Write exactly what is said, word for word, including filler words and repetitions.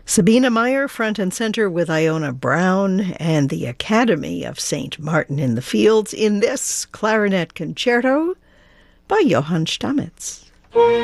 Sabina Meyer front and center with Iona Brown and the Academy of Saint Martin in the Fields in this clarinet concerto by Johann Stamitz.